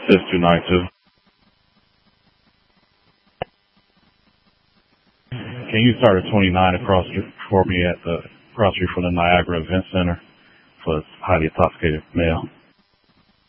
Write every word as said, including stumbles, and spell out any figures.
It's two nine two. Can you start at twenty-nine across the- for me at the cross street from the Niagara Event Center for highly intoxicated male?